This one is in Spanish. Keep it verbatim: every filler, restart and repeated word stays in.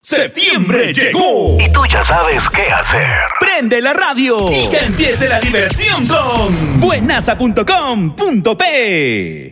Septiembre llegó y tú ya sabes qué hacer. Prende la radio y que empiece la diversión con buenaza punto com punto pe.